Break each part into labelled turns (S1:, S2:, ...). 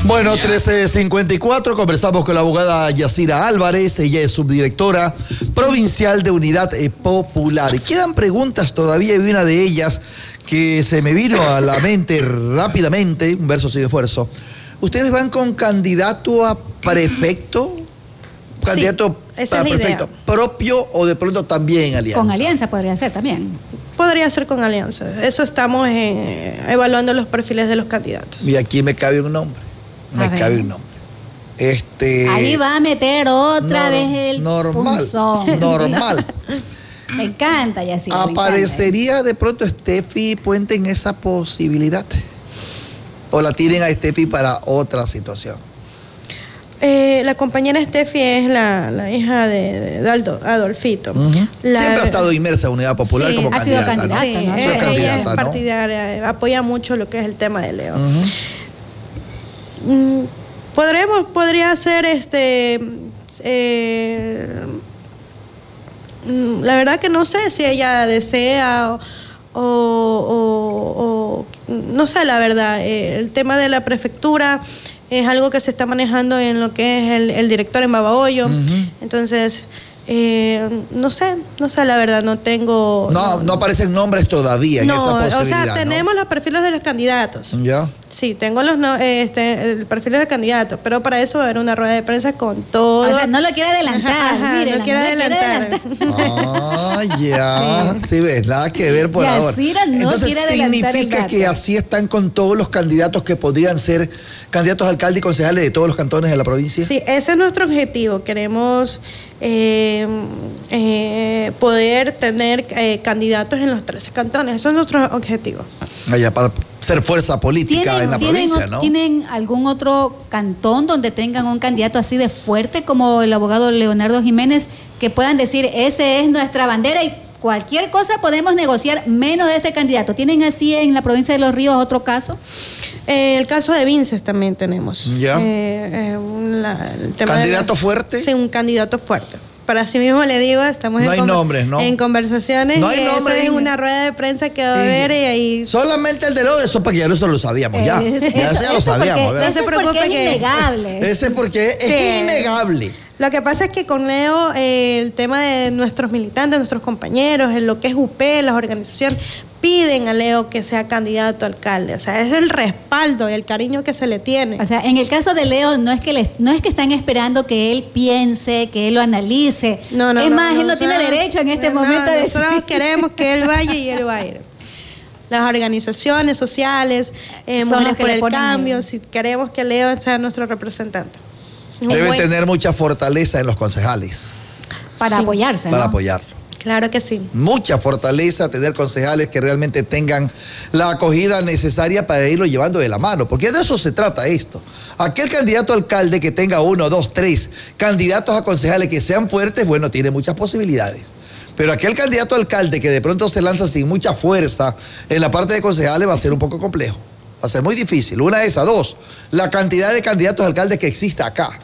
S1: Bueno, 13:54, conversamos con la abogada Yacira Álvarez, ella es subdirectora provincial de Unidad Popular. Y quedan preguntas todavía y una de ellas que se me vino a la mente rápidamente, un verso sin esfuerzo. ¿Ustedes van con candidato a prefecto? ¿Candidato
S2: esa
S1: a
S2: es la
S1: prefecto
S2: idea.
S1: propio o de pronto también alianza?
S3: Con alianza podría ser también.
S2: Podría ser con alianza. Eso estamos evaluando los perfiles de los candidatos.
S1: Y aquí me cabe un nombre. Me cabe un nombre.
S3: Ahí va a meter otra vez el punzón.
S1: Normal.
S3: Me encanta, Yacira.
S1: ¿Aparecería de pronto Steffi Puente en esa posibilidad? ¿O la tienen a Steffi para otra situación?
S2: La compañera Steffi es la hija de Adolfito.
S1: Siempre ha estado inmersa en Unidad Popular como candidata.
S3: Ha sido candidata,
S2: sí,
S3: ¿no?
S2: Ella es partidaria, apoya mucho lo que es el tema de Leo. Podría ser la verdad que no sé si ella desea o no sé, la verdad. El tema de la prefectura es algo que se está manejando en lo que es el director en Babahoyo. Entonces, no sé, la verdad, no tengo...
S1: No aparecen nombres todavía en esa posibilidad.
S2: O sea, tenemos los perfiles de los candidatos.
S1: ¿Ya?
S2: Sí, tengo los el perfiles de candidatos, pero para eso va a haber una rueda de prensa con todo.
S3: O sea, no lo quiere adelantar.
S2: No quiere adelantar.
S1: Ya. Sí, ves, nada que ver por ahora. Entonces, significa que así están con todos los candidatos que podrían ser candidatos a alcalde y concejales de todos los cantones de la provincia.
S2: Sí, ese es nuestro objetivo. Queremos poder tener candidatos en los 13 cantones. Eso es nuestro objetivo.
S1: Allá, para ser fuerza política en la provincia, ¿no?
S3: ¿Tienen algún otro cantón donde tengan un candidato así de fuerte como el abogado Leonardo Jiménez, que puedan decir, ese es nuestra bandera y cualquier cosa podemos negociar menos de este candidato? ¿Tienen así en la provincia de Los Ríos otro caso?
S2: El caso de Vinces también tenemos.
S1: ¿Ya? ¿Candidato fuerte?
S2: Sí, un candidato fuerte. Para así mismo le digo, estamos en conversaciones.
S1: No hay nombres.
S2: Eso es una rueda de prensa que va a haber y ahí...
S1: Solamente el de Leo, eso porque ya nosotros lo sabíamos ya. Ya lo sabíamos.
S3: No se preocupe, es innegable.
S1: Ese porque es innegable.
S2: Lo que pasa es que con Leo, el tema de nuestros militantes, nuestros compañeros, en lo que es UP, las organizaciones, piden a Leo que sea candidato a alcalde. O sea, es el respaldo y el cariño que se le tiene.
S3: O sea, en el caso de Leo, no es que están esperando que él piense, que él lo analice. Él no tiene derecho en este momento de decir.
S2: Nosotros queremos que él vaya y él va a ir. Las organizaciones sociales, Mujeres por el Cambio, si queremos que Leo sea nuestro representante.
S1: Deben tener mucha fortaleza en los concejales.
S3: Para apoyarse,
S1: Para apoyarlo.
S2: Claro que sí.
S1: Mucha fortaleza, tener concejales que realmente tengan la acogida necesaria para irlo llevando de la mano, porque de eso se trata esto. Aquel candidato a alcalde que tenga 1, 2, 3 candidatos a concejales que sean fuertes, bueno, tiene muchas posibilidades. Pero aquel candidato a alcalde que de pronto se lanza sin mucha fuerza en la parte de concejales va a ser un poco complejo. Va a ser muy difícil. Una de esas, dos, la cantidad de candidatos a alcaldes que existe acá.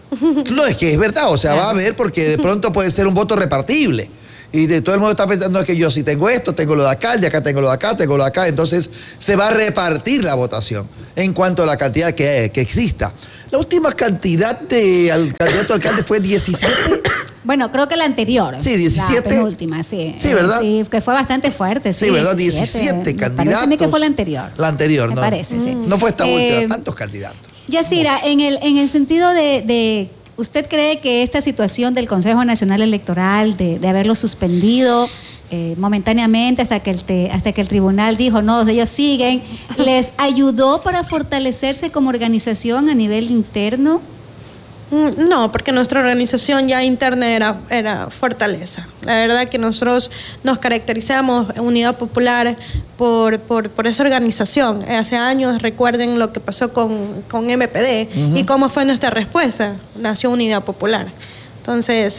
S1: No, es que es verdad, o sea, va a haber porque de pronto puede ser un voto repartible. Y todo el mundo está pensando que yo si tengo esto, tengo lo de acá, el de acá tengo lo de acá, tengo lo de acá. Entonces se va a repartir la votación en cuanto a la cantidad que exista. La última cantidad de candidato a alcalde fue 17.
S3: Bueno, creo que la anterior.
S1: Sí, 17.
S3: La penúltima, sí.
S1: Sí, ¿verdad?
S3: Sí, que fue bastante fuerte. Sí,
S1: ¿verdad? 17 candidatos.
S3: Parece que fue la anterior.
S1: La anterior, ¿no?
S3: Me parece, sí.
S1: No fue esta última, tantos candidatos.
S3: Yacira, en el sentido de ¿usted cree que esta situación del Consejo Nacional Electoral, de haberlo suspendido momentáneamente hasta que el tribunal dijo, no, ellos siguen, les ayudó para fortalecerse como organización a nivel interno?
S2: No, porque nuestra organización ya interna era fortaleza. La verdad que nosotros nos caracterizamos, Unidad Popular, por esa organización. Hace años, recuerden lo que pasó con MPD y cómo fue nuestra respuesta. Nació Unidad Popular. Entonces,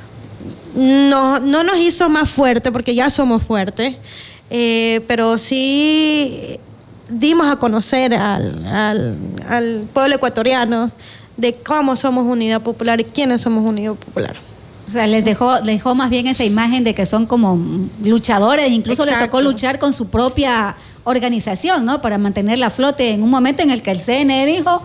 S2: no nos hizo más fuerte, porque ya somos fuertes, pero sí dimos a conocer al pueblo ecuatoriano de cómo somos Unidad Popular y quiénes somos Unidad Popular.
S3: O sea, les dejó más bien esa imagen de que son como luchadores, incluso les tocó luchar con su propia organización, ¿no? Para mantenerla a flote en un momento en el que el CNE dijo,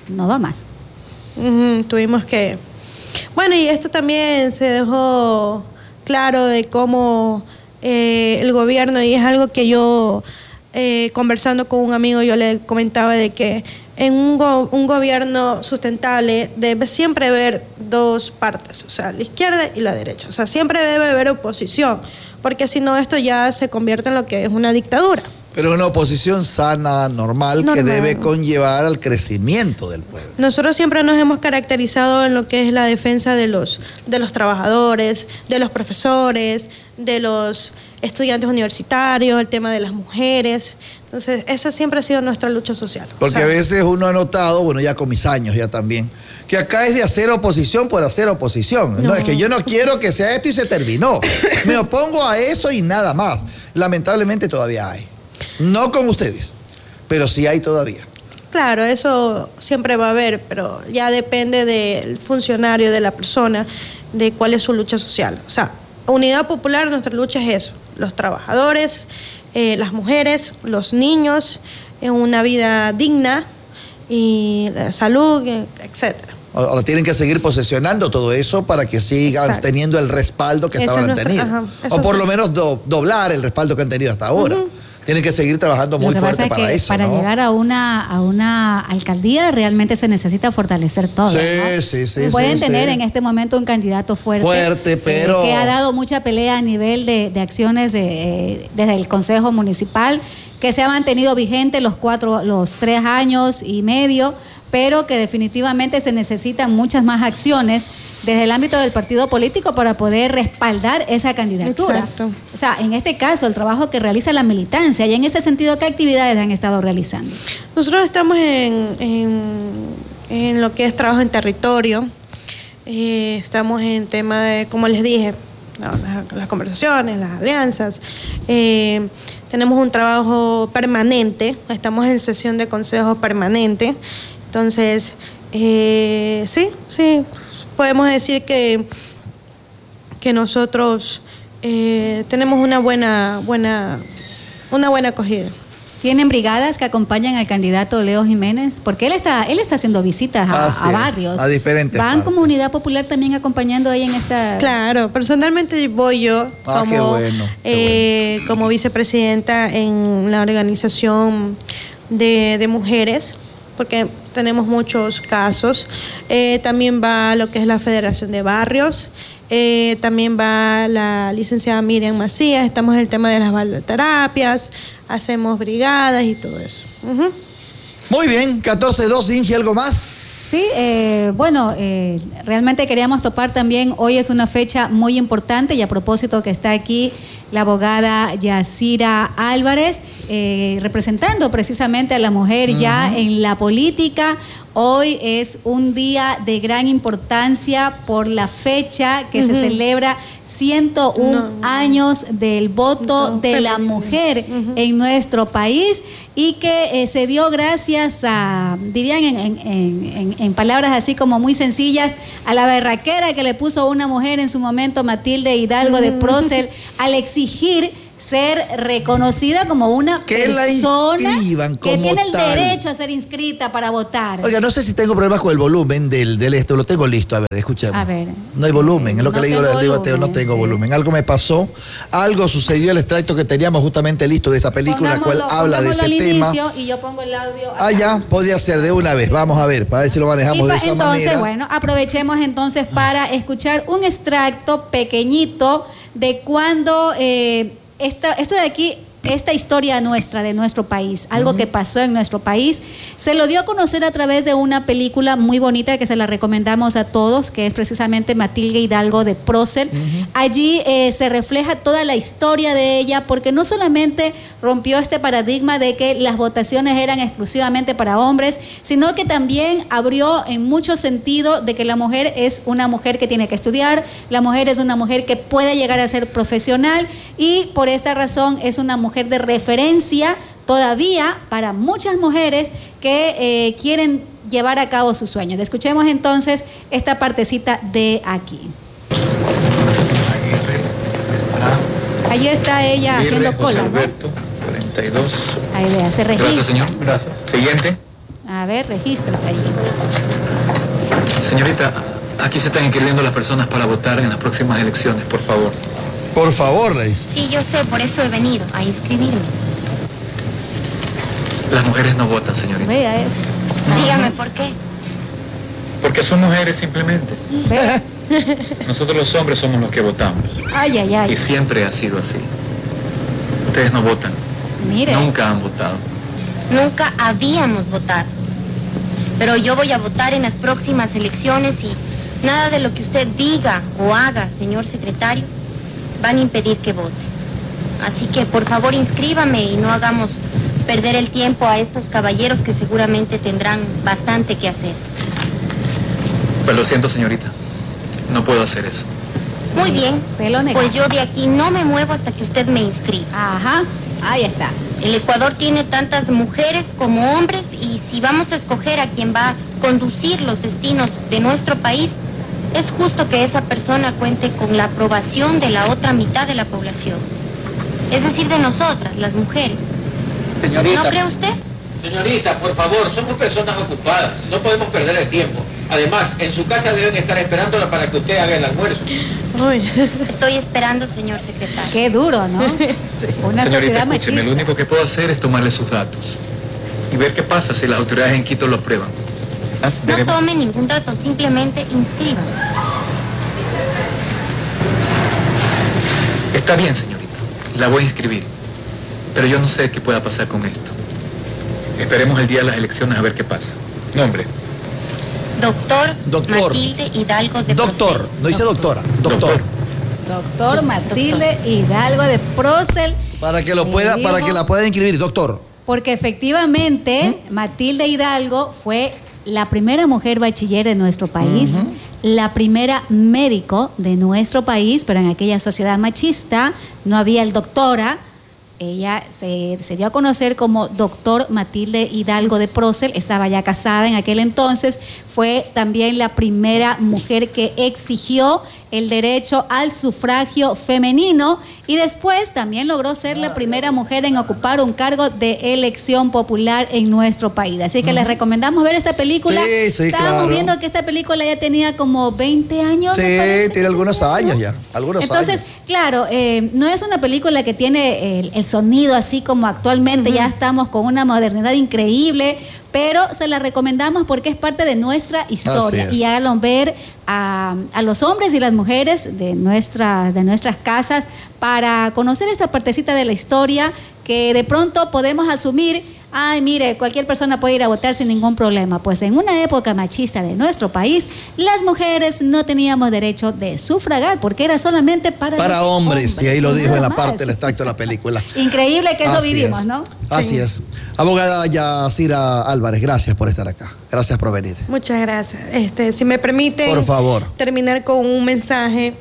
S3: no va más.
S2: Tuvimos que... Bueno, y esto también se dejó claro de cómo el gobierno, y es algo que yo, conversando con un amigo, yo le comentaba de que en un gobierno sustentable debe siempre haber dos partes, o sea, la izquierda y la derecha. O sea, siempre debe haber oposición, porque si no esto ya se convierte en lo que es una dictadura.
S1: Pero una oposición sana, normal, que debe conllevar al crecimiento del pueblo.
S2: Nosotros siempre nos hemos caracterizado en lo que es la defensa de los trabajadores, de los profesores, de los estudiantes universitarios, el tema de las mujeres. Entonces, esa siempre ha sido nuestra lucha social.
S1: Porque a veces uno ha notado, bueno, ya con mis años ya también, que acá es de hacer oposición por hacer oposición. No, es que yo no quiero que sea esto y se terminó. Me opongo a eso y nada más. Lamentablemente todavía hay. No con ustedes, pero sí hay todavía.
S2: Claro, eso siempre va a haber, pero ya depende del funcionario, de la persona, de cuál es su lucha social. O sea, Unidad Popular, nuestra lucha es eso: los trabajadores, las mujeres, los niños, una vida digna y la salud, etcétera.
S1: Ahora tienen que seguir posesionando todo eso para que sigan teniendo el respaldo que estaban teniendo. O por lo menos doblar el respaldo que han tenido hasta ahora. Tienen que seguir trabajando muy fuerte para eso.
S3: Para llegar a una alcaldía realmente se necesita fortalecer todo.
S1: Sí.
S3: Pueden tener en este momento un candidato fuerte,
S1: pero
S3: que ha dado mucha pelea a nivel de acciones desde el Consejo Municipal, que se ha mantenido vigente los 3 años y medio, pero que definitivamente se necesitan muchas más acciones desde el ámbito del partido político para poder respaldar esa candidatura.
S2: Exacto.
S3: O sea, en este caso, el trabajo que realiza la militancia, y en ese sentido, ¿qué actividades han estado realizando? Nosotros
S2: estamos en lo que es trabajo en territorio, estamos en tema de, como les dije, las conversaciones, las alianzas, tenemos un trabajo permanente, estamos en sesión de consejo permanente, entonces, sí, podemos decir que nosotros tenemos una buena acogida.
S3: ¿Tienen brigadas que acompañan al candidato Leo Jiménez? Porque él está haciendo visitas a barrios.
S1: A diferentes
S3: ¿Van
S1: partes.
S3: como Unidad Popular también acompañando ahí en esta...?
S2: Claro, personalmente voy yo como vicepresidenta en la organización de mujeres, porque tenemos muchos casos. También va lo que es la Federación de Barrios. También va la licenciada Miriam Macías. Estamos en el tema de las baloterapias. Hacemos brigadas y todo eso.
S1: Muy bien, 14-2, Inchi, ¿algo más?
S3: Sí, realmente queríamos topar también, hoy es una fecha muy importante, y a propósito que está aquí la abogada Yacira Álvarez, representando precisamente a la mujer ya en la política. Hoy es un día de gran importancia por la fecha que se celebra 101 años del voto de la mujer en nuestro país, y que se dio gracias a, dirían en palabras así como muy sencillas, a la berraquera que le puso una mujer en su momento, Matilde Hidalgo de Procel, al exigir ser reconocida como una persona que tiene el derecho a ser inscrita para votar.
S1: Oiga, no sé si tengo problemas con el volumen del esto, lo tengo listo, a ver, escuchemos.
S3: A ver.
S1: No hay volumen, es lo que le digo a Teo, no tengo
S3: sí.
S1: volumen. Algo me pasó, algo sucedió, el extracto que teníamos justamente listo de esta película, la cual habla de ese tema.
S3: Y yo pongo el audio acá.
S1: Ah, ya, podría ser de una vez, vamos a ver, para ver si lo manejamos de esa manera.
S3: Entonces, bueno, aprovechemos entonces para escuchar un extracto pequeñito de cuando... esto de aquí, esta historia nuestra, de nuestro país, algo que pasó en nuestro país, se lo dio a conocer a través de una película muy bonita que se la recomendamos a todos, que es precisamente Matilde Hidalgo de Procel. Allí se refleja toda la historia de ella, porque no solamente rompió este paradigma de que las votaciones eran exclusivamente para hombres, sino que también abrió en mucho sentido de que la mujer es una mujer que tiene que estudiar, la mujer es una mujer que puede llegar a ser profesional, y por esta razón es una mujer de referencia todavía para muchas mujeres que quieren llevar a cabo sus sueños. Escuchemos entonces esta partecita de aquí. Allí está ella haciendo cola, ¿no?
S4: Alberto, 42.
S3: Ahí vea, se registra.
S4: Gracias, señor. Gracias. Siguiente.
S3: A ver, regístrese allí.
S4: Señorita, aquí se están inscribiendo las personas para votar en las próximas elecciones, por favor.
S1: Por favor, le dice.
S5: Sí, yo sé, por eso he venido, a inscribirme.
S4: Las mujeres no votan, señorita.
S3: Vea eso.
S5: Dígame por qué.
S4: Porque son mujeres simplemente. Nosotros los hombres somos los que votamos.
S3: Ay, ay,
S4: Y
S3: ay.
S4: siempre ha sido así. Ustedes no votan.
S3: Mire.
S4: Nunca han votado.
S5: Nunca habíamos votado. Pero yo voy a votar en las próximas elecciones y nada de lo que usted diga o haga, señor secretario, van a impedir que vote. Así que, por favor, inscríbame y no hagamos perder el tiempo a estos caballeros que seguramente tendrán bastante que hacer.
S4: Pues lo siento, señorita. No puedo hacer eso.
S5: Muy bien.
S3: Se lo negó.
S5: Pues yo de aquí no me muevo hasta que usted me inscriba.
S3: Ajá, ahí está.
S5: El Ecuador tiene tantas mujeres como hombres y si vamos a escoger a quien va a conducir los destinos de nuestro país, es justo que esa persona cuente con la aprobación de la otra mitad de la población. Es decir, de nosotras, las mujeres.
S6: Señorita,
S5: ¿No cree usted?
S6: Señorita, por favor, somos personas ocupadas, no podemos perder el tiempo. Además, en su casa deben estar esperándola para que usted haga el almuerzo.
S2: Uy.
S5: Estoy esperando, señor secretario.
S3: Qué duro, ¿no?
S2: Sí.
S3: Una
S4: Señorita,
S3: sociedad
S4: escúcheme,
S3: machista.
S4: lo único que puedo hacer es tomarle sus datos y ver qué pasa si las autoridades en Quito lo aprueban. ¿Ah?
S5: No
S4: Veremos.
S5: tome ningún dato, simplemente inscríbame.
S4: Está bien, señorita. La voy a inscribir. Pero yo no sé qué pueda pasar con esto. Esperemos el día de las elecciones a ver qué pasa. Nombre.
S5: Doctor Matilde Hidalgo de
S1: Doctor,
S5: Procel.
S1: no dice doctora, doctor.
S3: Doctor Matilde Hidalgo de Procel.
S1: Para que lo pueda, para que la pueda inscribir, doctor.
S3: Porque efectivamente, Matilde Hidalgo fue la primera mujer bachiller de nuestro país, la primera médico de nuestro país, pero en aquella sociedad machista no había el doctora. Ella se dio a conocer como doctor Matilde Hidalgo de Procel, estaba ya casada en aquel entonces, fue también la primera mujer que exigió el derecho al sufragio femenino y después también logró ser la primera mujer en ocupar un cargo de elección popular en nuestro país. Así que les recomendamos ver esta película.
S1: Sí,
S3: Estábamos
S1: claro.
S3: viendo que esta película ya tenía como 20 años.
S1: Sí,
S3: me parece.
S1: tiene algunos años ya, algunos
S3: Entonces,
S1: años.
S3: claro, no es una película que tiene el sonido así como actualmente, ya estamos con una modernidad increíble, pero se la recomendamos porque es parte de nuestra historia
S1: Así es.
S3: y háganlo ver a los hombres y las mujeres de nuestras casas para conocer esta partecita de la historia que de pronto podemos asumir. Ay, mire, cualquier persona puede ir a votar sin ningún problema. Pues en una época machista de nuestro país, las mujeres no teníamos derecho de sufragar porque era solamente para los
S1: hombres, y ahí lo dijo
S3: nada
S1: en la
S3: más.
S1: parte del extracto de la película.
S3: Increíble que eso
S1: Así
S3: vivimos,
S1: es.
S3: ¿no?
S1: Así
S2: Sí.
S1: es. Abogada Yacira Álvarez, gracias por estar acá. Gracias por venir.
S2: Muchas gracias. Si me permiten
S1: Por favor.
S2: terminar con un mensaje.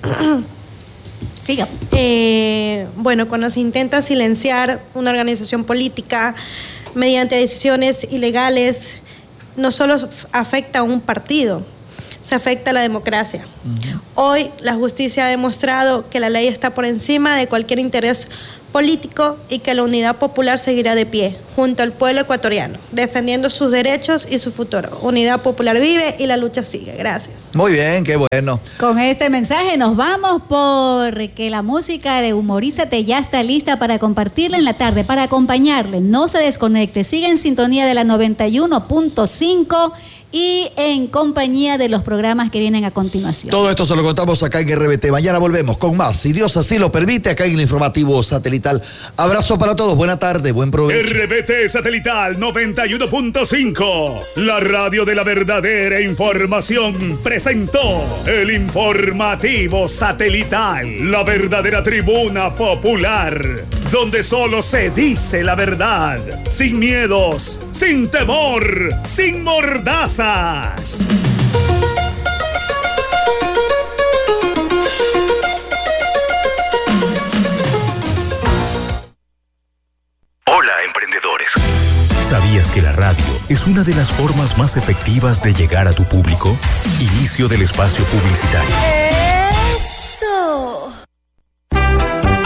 S3: Siga.
S2: Bueno, cuando se intenta silenciar una organización política mediante decisiones ilegales, no solo afecta a un partido, se afecta a la democracia. Hoy la justicia ha demostrado que la ley está por encima de cualquier interés político y que la unidad popular seguirá de pie junto al pueblo ecuatoriano, defendiendo sus derechos y su futuro. Unidad Popular vive y la lucha sigue. Gracias.
S1: Muy bien, qué bueno.
S3: Con este mensaje nos vamos porque la música de Humorízate ya está lista para compartirla en la tarde, para acompañarle. No se desconecte, siga en sintonía de la 91.5 y en compañía de los programas que vienen a continuación.
S1: Todo esto se lo contamos acá en RBT. Mañana volvemos con más, si Dios así lo permite, acá en el informativo satelital. Abrazo para todos, buena tarde, buen provecho.
S7: RBT Satelital 91.5, la radio de la verdadera información, presentó el informativo satelital, la verdadera tribuna popular, donde solo se dice la verdad, sin miedos, sin temor, sin mordazas.
S8: Hola, emprendedores. ¿Sabías que la radio es una de las formas más efectivas de llegar a tu público? Inicio del espacio publicitario.
S9: ¡Eso!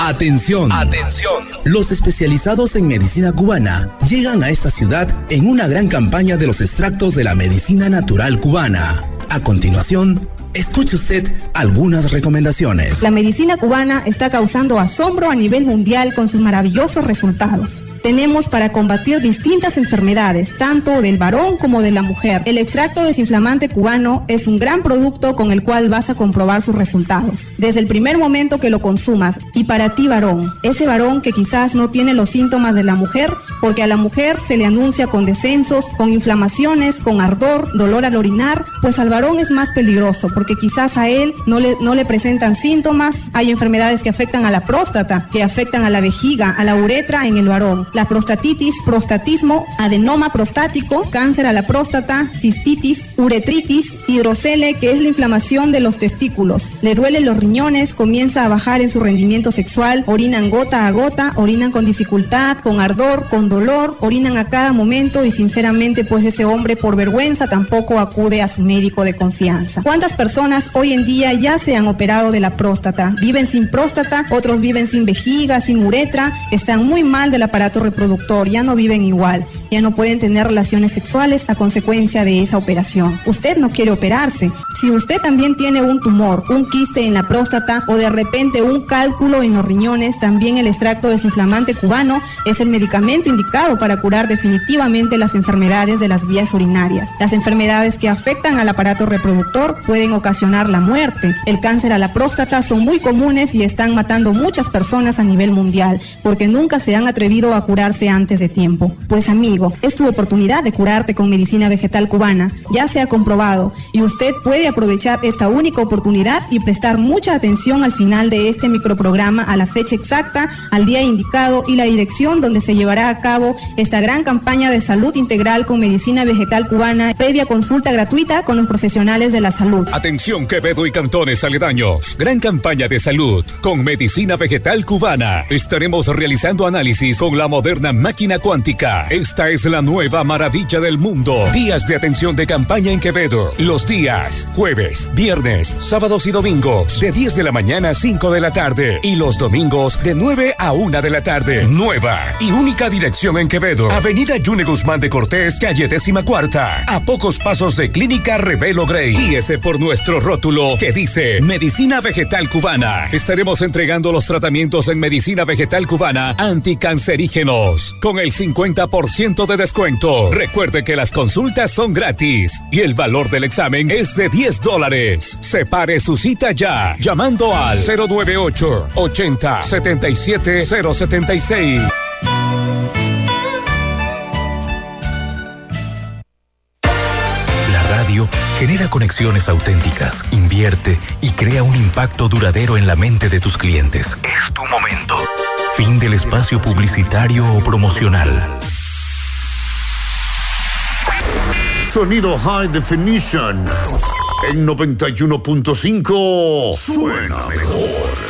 S9: ¡Atención! ¡Atención! Los especializados en medicina cubana llegan a esta ciudad en una gran campaña de los extractos de la medicina natural cubana. A continuación, escuche usted algunas recomendaciones.
S10: La medicina cubana está causando asombro a nivel mundial con sus maravillosos resultados. Tenemos para combatir distintas enfermedades, tanto del varón como de la mujer. El extracto desinflamante cubano es un gran producto con el cual vas a comprobar sus resultados. Desde el primer momento que lo consumas, y para ti varón, ese varón que quizás no tiene los síntomas de la mujer, porque a la mujer se le anuncia con descensos, con inflamaciones, con ardor, dolor al orinar, pues al varón es más peligroso, porque quizás a él no le presentan síntomas. Hay enfermedades que afectan a la próstata, que afectan a la vejiga, a la uretra en el varón. La prostatitis, prostatismo, adenoma prostático, cáncer a la próstata, cistitis, uretritis, hidrocele, que es la inflamación de los testículos. Le duelen los riñones, comienza a bajar en su rendimiento sexual, orinan gota a gota, orinan con dificultad, con ardor, con dolor, orinan a cada momento y sinceramente pues ese hombre por vergüenza tampoco acude a su médico de confianza. ¿Cuántas personas hoy en día ya se han operado de la próstata? Viven sin próstata, otros viven sin vejiga, sin uretra, están muy mal del aparato reproductor, ya no viven igual, ya no pueden tener relaciones sexuales a consecuencia de esa operación. Usted no quiere operarse. Si usted también tiene un tumor, un quiste en la próstata o de repente un cálculo en los riñones, también el extracto desinflamante cubano es el medicamento indicado para curar definitivamente las enfermedades de las vías urinarias. Las enfermedades que afectan al aparato reproductor pueden ocasionar la muerte. El cáncer a la próstata son muy comunes y están matando muchas personas a nivel mundial porque nunca se han atrevido a curarse antes de tiempo. Pues amigo, es tu oportunidad de curarte con medicina vegetal cubana. Ya se ha comprobado y usted puede aprovechar esta única oportunidad y prestar mucha atención al final de este microprograma a la fecha exacta, al día indicado y la dirección donde se llevará a cabo esta gran campaña de salud integral con medicina vegetal cubana, previa consulta gratuita con los profesionales de la salud.
S11: Atención Quevedo y cantones aledaños. Gran campaña de salud con medicina vegetal cubana. Estaremos realizando análisis con la moderna máquina cuántica. Esta es la nueva maravilla del mundo. Días de atención de campaña en Quevedo. Los días jueves, viernes, sábados y domingos de 10 de la mañana a 5 de la tarde y los domingos de 9 a 1 de la tarde. Nueva y única dirección en Quevedo. Avenida Yune Guzmán de Cortés, calle 14ª. A pocos pasos de Clínica Revelo Grey. Guíese por nuestro rótulo que dice Medicina Vegetal Cubana. Estaremos entregando los tratamientos en medicina vegetal cubana anticancerígenos con el 50% de descuento. Recuerde que las consultas son gratis y el valor del examen es de $10. Separe su cita ya llamando al 098 80 77 076.
S8: Genera conexiones auténticas, invierte y crea un impacto duradero en la mente de tus clientes. Es tu momento. Fin del espacio publicitario o promocional.
S12: Sonido High Definition en 91.5 suena mejor.